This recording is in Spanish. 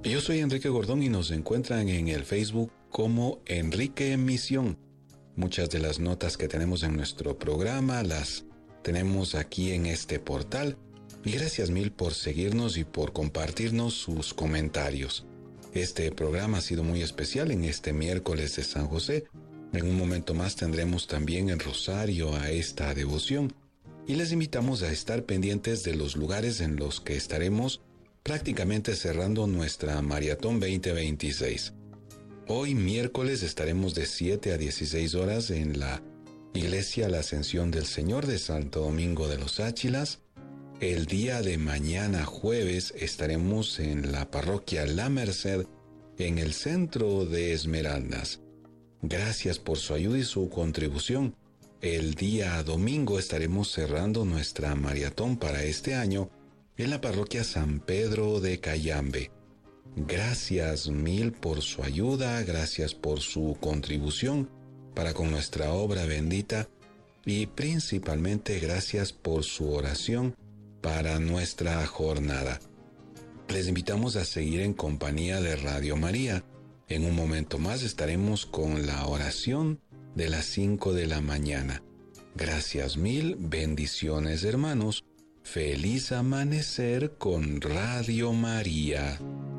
Yo soy Enrique Gordón y nos encuentran en el Facebook como Enrique en Misión. Muchas de las notas que tenemos en nuestro programa las tenemos aquí en este portal. Y gracias mil por seguirnos y por compartirnos sus comentarios. Este programa ha sido muy especial en este miércoles de San José. En un momento más tendremos también el rosario a esta devoción. Y les invitamos a estar pendientes de los lugares en los que estaremos prácticamente cerrando nuestra Maratón 2026. Hoy miércoles estaremos de 7 a 16 horas en la Iglesia La Ascensión del Señor de Santo Domingo de los Áchilas. El día de mañana jueves estaremos en la parroquia La Merced en el centro de Esmeraldas. Gracias por su ayuda y su contribución. El día domingo estaremos cerrando nuestra maratón para este año en la parroquia San Pedro de Cayambe. Gracias mil por su ayuda, gracias por su contribución para con nuestra obra bendita y principalmente gracias por su oración para nuestra jornada. Les invitamos a seguir en compañía de Radio María. En un momento más estaremos con la oración de las 5 de la mañana. Gracias mil, bendiciones hermanos. Feliz amanecer con Radio María.